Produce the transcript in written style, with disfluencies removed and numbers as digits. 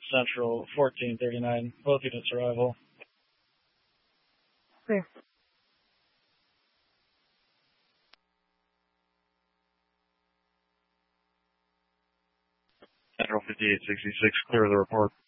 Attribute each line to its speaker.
Speaker 1: Central 1439. Both units arrival.
Speaker 2: Clear.
Speaker 3: Central 5866, clear the report.